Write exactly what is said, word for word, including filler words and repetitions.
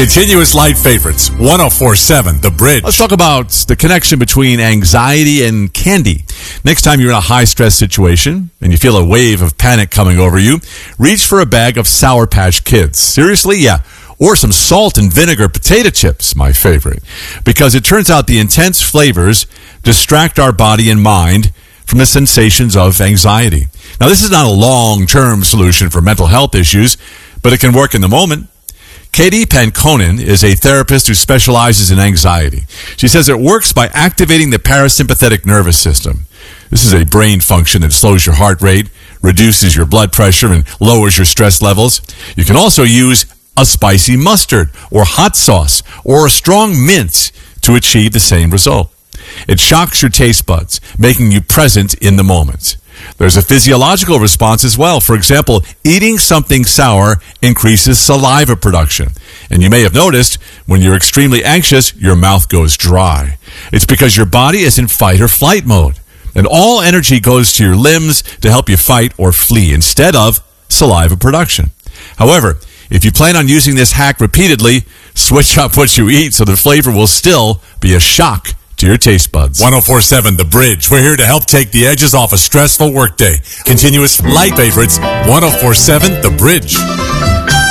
Continuous light favorites, one oh four point seven The Bridge. Let's talk about the connection between anxiety and candy. Next time you're in a high-stress situation and you feel a wave of panic coming over you, reach for a bag of Sour Patch Kids. Seriously? Yeah. Or some salt and vinegar potato chips, my favorite. Because it turns out the intense flavors distract our body and mind from the sensations of anxiety. Now, this is not a long-term solution for mental health issues, but it can work in the moment. Katie Panconen is a therapist who specializes in anxiety. She says it works by activating the parasympathetic nervous system. This is a brain function that slows your heart rate, reduces your blood pressure, and lowers your stress levels. You can also use a spicy mustard or hot sauce or a strong mint to achieve the same result. It shocks your taste buds, making you present in the moment. There's a physiological response as well. For example, eating something sour increases saliva production. And you may have noticed when you're extremely anxious, your mouth goes dry. It's because your body is in fight or flight mode. And all energy goes to your limbs to help you fight or flee instead of saliva production. However, if you plan on using this hack repeatedly, switch up what you eat so the flavor will still be a shock to your taste buds. one oh four point seven The Bridge. We're here to help take the edges off a stressful workday. Continuous light favorites, one oh four point seven The Bridge.